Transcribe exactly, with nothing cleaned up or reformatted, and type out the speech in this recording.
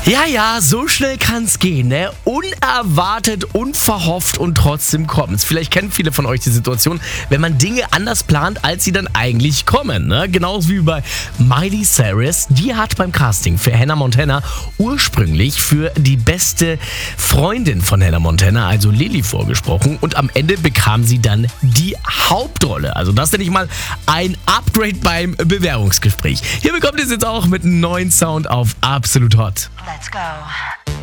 Ja, ja, so schnell kann's gehen, ne? Unerwartet, unverhofft und trotzdem kommt's. Vielleicht kennen viele von euch die Situation, wenn man Dinge anders plant, als sie dann eigentlich kommen, ne? Genauso wie bei Miley Cyrus. Die hat beim Casting für Hannah Montana ursprünglich für die beste Freundin von Hannah Montana, also Lily, vorgesprochen. Und am Ende bekam sie dann die Hauptrolle. Also das nenne ich mal ein Upgrade beim Bewerbungsgespräch. Hier bekommt ihr es jetzt auch mit einem neuen Sound auf Absolut Hot. Let's go.